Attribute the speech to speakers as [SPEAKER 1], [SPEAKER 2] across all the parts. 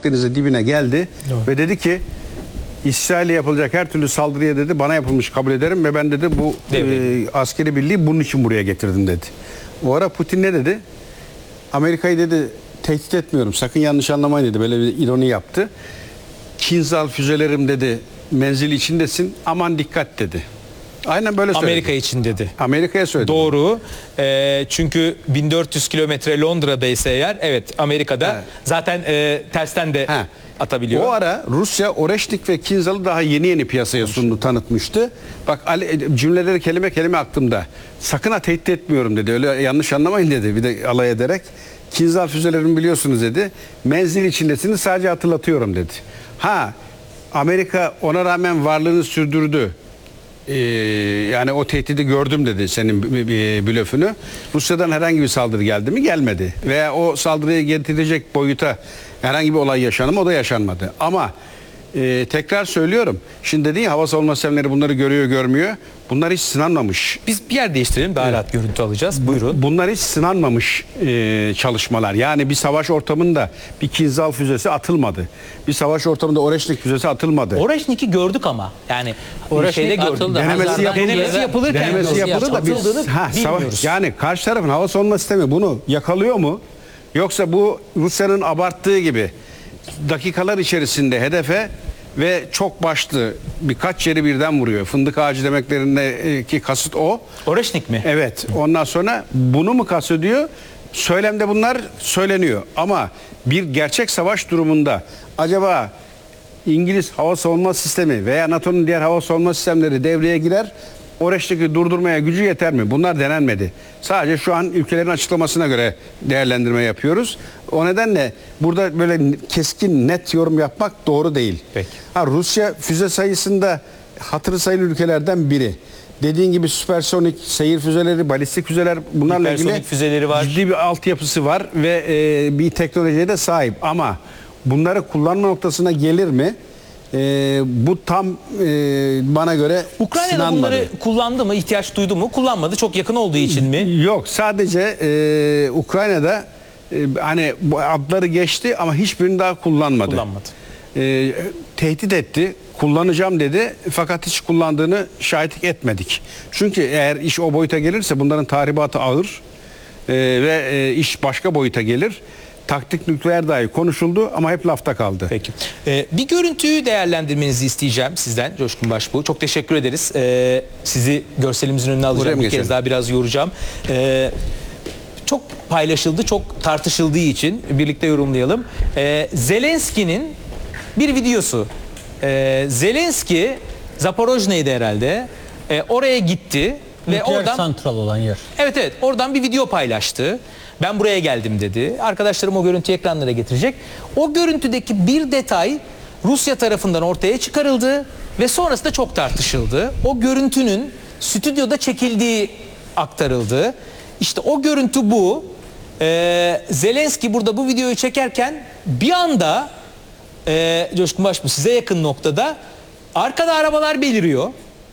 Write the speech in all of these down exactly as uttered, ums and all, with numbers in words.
[SPEAKER 1] Akdeniz'e dibine geldi
[SPEAKER 2] Doğru.
[SPEAKER 1] ve dedi ki İsrail'e yapılacak her türlü saldırıya dedi bana yapılmış kabul ederim ve ben dedi bu e, askeri birliği bunun için buraya getirdim dedi. O ara Putin ne dedi? Amerika'yı dedi tehdit etmiyorum, sakın yanlış anlamayın dedi, böyle bir ironi yaptı. Kinzhal füzelerim dedi menzili içindesin, aman dikkat dedi. Aynen böyle söyledi.
[SPEAKER 2] Amerika için dedi.
[SPEAKER 1] Amerika'ya söyledi.
[SPEAKER 2] Doğru. E, çünkü bin dört yüz kilometre Londra'daysa eğer, evet Amerika'da
[SPEAKER 1] evet.
[SPEAKER 2] zaten e, tersten de
[SPEAKER 1] He.
[SPEAKER 2] atabiliyor.
[SPEAKER 1] O ara Rusya Oreşnik ve Kinzhal'ı daha yeni yeni piyasaya sundu, tanıtmıştı. Bak cümleleri kelime kelime aklımda. Sakın ha tehdit etmiyorum dedi. Öyle yanlış anlamayın dedi. Bir de alay ederek. Kinzhal füzelerini biliyorsunuz dedi. Menzil içindesiniz, sadece hatırlatıyorum dedi. Ha, Amerika ona rağmen varlığını sürdürdü. Ee, yani o tehdidi gördüm dedi senin blöfünü. Rusya'dan herhangi bir saldırı geldi mi? Gelmedi. Veya o saldırıyı getirecek boyuta herhangi bir olay yaşandı mı? O da yaşanmadı. Ama e, tekrar söylüyorum. Şimdi dediğin hava savunma sistemleri bunları görüyor görmüyor. Bunlar hiç sınanmamış.
[SPEAKER 2] Biz bir yer değiştirelim, daha evet. rahat görüntü alacağız. Buyurun.
[SPEAKER 1] Bunlar hiç sınanmamış e, çalışmalar. Yani bir savaş ortamında bir Kinzhal füzesi atılmadı. Bir savaş ortamında Oreşnik füzesi atılmadı.
[SPEAKER 2] Oreşnik'i gördük ama. Yani
[SPEAKER 3] Oreşnik
[SPEAKER 2] şeyde gördük.
[SPEAKER 3] atıldı.
[SPEAKER 1] Denemesi, yapıldı.
[SPEAKER 2] Denemesi yapılırken
[SPEAKER 1] Denemesi yapıldı da biz ha, savaş, yani karşı tarafın hava savunma sistemi bunu yakalıyor mu? Yoksa bu Rusya'nın abarttığı gibi dakikalar içerisinde hedefe ve çok başlı birkaç yeri birden vuruyor. Fındık ağacı demeklerindeki kasıt o.
[SPEAKER 2] Oreşnik mi?
[SPEAKER 1] Evet. Ondan sonra bunu mu kastediyor? Söylemde bunlar söyleniyor. Ama bir gerçek savaş durumunda acaba İngiliz hava savunma sistemi veya NATO'nun diğer hava savunma sistemleri devreye girer, Oreşnik'i durdurmaya gücü yeter mi? Bunlar denenmedi. Sadece şu an ülkelerin açıklamasına göre değerlendirme yapıyoruz. O nedenle burada böyle keskin, net yorum yapmak doğru değil.
[SPEAKER 2] Peki.
[SPEAKER 1] Ha, Rusya füze sayısında hatırı sayılı ülkelerden biri. Dediğin gibi süpersonik seyir füzeleri, balistik füzeler, bunlarla ilgili
[SPEAKER 2] füzeleri var.
[SPEAKER 1] Ciddi bir altyapısı var ve e, bir teknolojiye de sahip. Ama bunları kullanma noktasına gelir mi? Ee, bu tam e, bana göre
[SPEAKER 2] Ukrayna'da
[SPEAKER 1] sınanmadı.
[SPEAKER 2] bunları kullandı mı, ihtiyaç duydu mu? Kullanmadı, çok yakın olduğu için mi?
[SPEAKER 1] Yok, sadece e, Ukrayna'da e, hani bu adları geçti ama hiçbirini daha kullanmadı.
[SPEAKER 2] Kullanmadı.
[SPEAKER 1] E, tehdit etti, kullanacağım dedi fakat hiç kullandığını şahitlik etmedik. Çünkü eğer iş o boyuta gelirse bunların tahribatı ağır e, ve e, iş başka boyuta gelir. Taktik nükleer dahi konuşuldu ama hep lafta kaldı.
[SPEAKER 2] Peki. Ee, bir görüntüyü değerlendirmenizi isteyeceğim sizden Coşkun Başbuğ. Çok teşekkür ederiz. Ee, sizi görselimizin önüne alacağım. Bir kez daha biraz yoracağım. Ee, çok paylaşıldı, çok tartışıldığı için birlikte yorumlayalım. Ee, Zelenski'nin bir videosu. Ee, Zelenski Zaporojne'ydi herhalde. Ee, oraya gitti ve
[SPEAKER 3] Nükleer
[SPEAKER 2] oradan
[SPEAKER 3] santral olan yer.
[SPEAKER 2] Evet evet oradan bir video paylaştı. Ben buraya geldim dedi. Arkadaşlarım o görüntüyü ekranlara getirecek. O görüntüdeki bir detay Rusya tarafından ortaya çıkarıldı ve sonrasında çok tartışıldı. O görüntünün stüdyoda çekildiği aktarıldı. İşte o görüntü bu. Ee, Zelenski burada bu videoyu çekerken bir anda e, Coşkun Başbuğ size yakın noktada arkada arabalar beliriyor.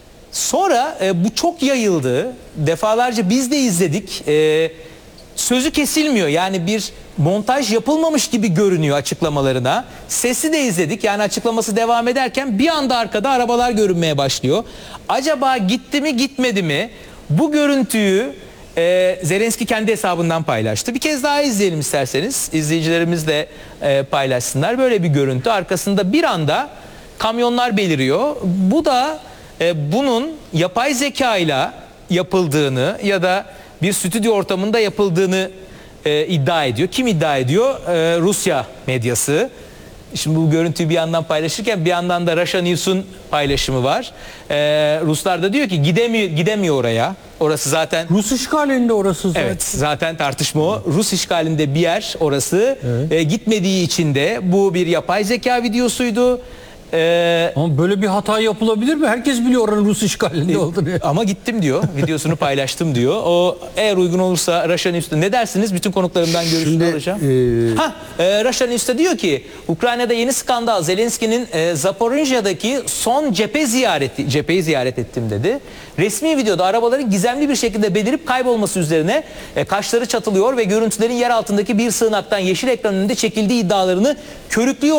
[SPEAKER 2] Sonra e, bu çok yayıldı. Defalarca biz de izledik. E, sözü kesilmiyor. Yani bir montaj yapılmamış gibi görünüyor açıklamalarına. Sesi de izledik. Yani açıklaması devam ederken bir anda arkada arabalar görünmeye başlıyor. Acaba gitti mi gitmedi mi? Bu görüntüyü e, Zelenski kendi hesabından paylaştı. Bir kez daha izleyelim isterseniz. İzleyicilerimiz de e, paylaşsınlar. Böyle bir görüntü. Arkasında bir anda kamyonlar beliriyor. Bu da e, bunun yapay zeka ile yapıldığını ya da bir stüdyo ortamında yapıldığını e, iddia ediyor. Kim iddia ediyor? E, Rusya medyası. Şimdi bu görüntüyü bir yandan paylaşırken bir yandan da Russia News'un paylaşımı var. E, Ruslar da diyor ki gidemiyor, gidemiyor oraya. Orası zaten...
[SPEAKER 3] Rus işgalinde orası zaten.
[SPEAKER 2] Evet, zaten tartışma o. Rus işgalinde bir yer orası. Evet. E, gitmediği için de bu bir yapay zeka videosuydu. Ee,
[SPEAKER 3] ama böyle bir hata yapılabilir mi? Herkes biliyor oranın Rus işgalinde olduğunu.
[SPEAKER 2] Ama gittim diyor. Videosunu paylaştım diyor. O eğer uygun olursa Russia News'ta ne dersiniz? Bütün konuklarımdan görüşünü alacağım. E... Ha, e, Russia News'ta diyor ki Ukrayna'da yeni skandal. Zelenski'nin e, Zaporijya'daki son cephe ziyareti, cepheyi ziyaret ettim dedi. Resmi videoda arabaların gizemli bir şekilde belirip kaybolması üzerine e, kaşları çatılıyor ve görüntülerin yer altındaki bir sığınaktan yeşil ekran önünde çekildiği iddialarını körüklüyor.